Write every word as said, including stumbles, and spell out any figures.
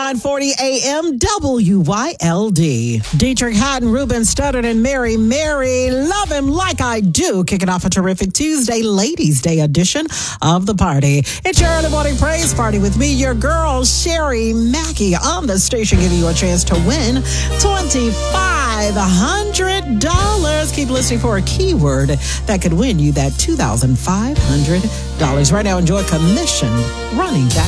nine forty a.m. W Y L D. Dietrich Haddon, Ruben Studdard, and Mary Mary. Love Him Like I Do. Kicking off a terrific Tuesday, Ladies' Day edition of the party. It's your early morning praise party with me, your girl, Sherry Mackey, on the station, giving you a chance to win twenty-five hundred dollars. Keep listening for a keyword that could win you that two thousand five hundred dollars. Right now, enjoy Commission running back